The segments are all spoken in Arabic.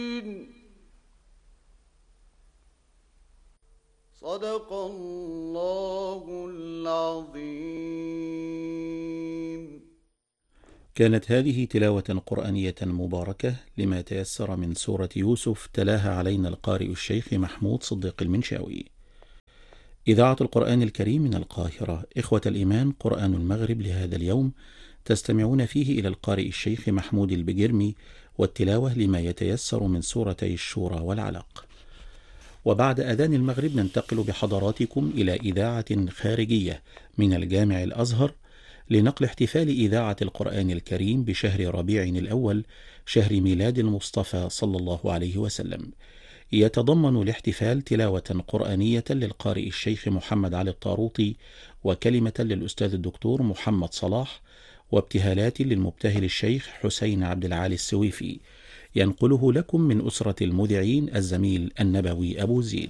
صدق الله العظيم. كانت هذه تلاوة قرآنية مباركة لما تيسر من سورة يوسف، تلاها علينا القارئ الشيخ محمود صديق المنشاوي. إذاعة القرآن الكريم من القاهرة. إخوة الإيمان، قرآن المغرب لهذا اليوم تستمعون فيه إلى القارئ الشيخ محمود البجرمي والتلاوة لما يتيسر من سورتي الشورى والعلق. وبعد أذان المغرب ننتقل بحضراتكم إلى إذاعة خارجية من الجامع الأزهر لنقل احتفال إذاعة القرآن الكريم بشهر ربيع الأول، شهر ميلاد المصطفى صلى الله عليه وسلم. يتضمن الاحتفال تلاوة قرآنية للقارئ الشيخ محمد علي الطاروطي، وكلمة للأستاذ الدكتور محمد صلاح، وابتهالات للمبتهل الشيخ حسين عبد العالي السويفي. ينقله لكم من أسرة المذيعين الزميل النبوي أبو زيد.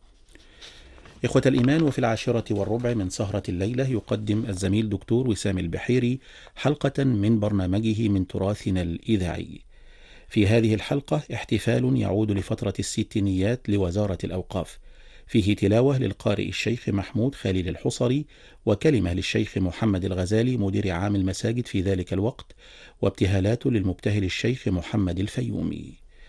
إخوة الإيمان، وفي 10:15 من سهرة الليلة يقدم الزميل دكتور وسام البحيري حلقة من برنامجه من تراثنا الإذاعي. في هذه الحلقة احتفال يعود لفترة الستينيات لوزارة الأوقاف، فيه تلاوة للقارئ الشيخ محمود خليل الحصري، وكلمة للشيخ محمد الغزالي مدير عام المساجد في ذلك الوقت، وابتهالات للمبتهل الشيخ محمد الفيومي.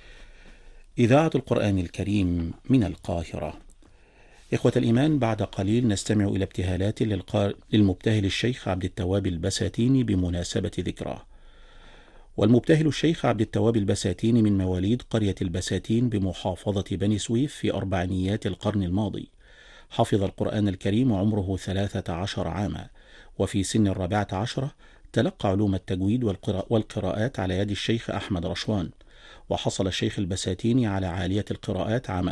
إذاعة القرآن الكريم من القاهرة. إخوة الإيمان، بعد قليل نستمع إلى ابتهالات للمبتهل الشيخ عبد التواب البساتيني بمناسبة ذكراه. والمبتهل الشيخ عبد التواب البساتيني من مواليد قرية البساتين بمحافظة بني سويف في أربعينيات القرن الماضي. حفظ القرآن الكريم وعمره 13 عاما، وفي سن 14 تلقى علوم التجويد والقراءات على يد الشيخ أحمد رشوان. وحصل الشيخ البساتيني على عالية القراءات عام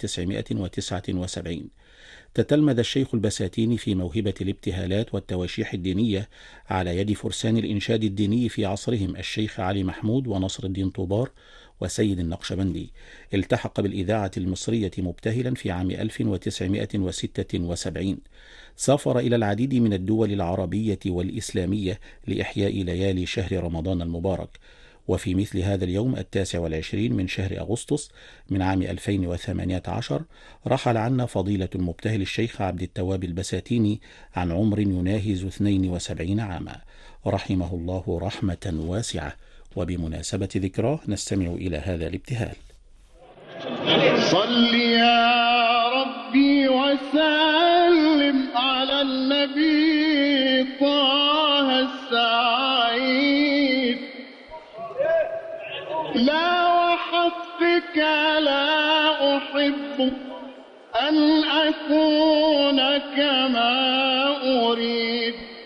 1979. تتلمذ الشيخ البساتيني في موهبة الابتهالات والتواشيح الدينية على يد فرسان الإنشاد الديني في عصرهم الشيخ علي محمود ونصر الدين طوبار وسيد النقشبندي. التحق بالإذاعة المصرية مبتهلا في عام 1976. سافر إلى العديد من الدول العربية والإسلامية لإحياء ليالي شهر رمضان المبارك. وفي مثل هذا اليوم 29 من شهر أغسطس من عام 2018 رحل عنا فضيلة المبتهل الشيخ عبد التواب البساتيني عن عمر يناهز 72 عاما، رحمه الله رحمة واسعة. وبمناسبة ذكراه نستمع إلى هذا الابتهال. صل يا ربي وسلم على النبي طه السعيد، لا وحسبك لا أحب أن أكون كما أريد.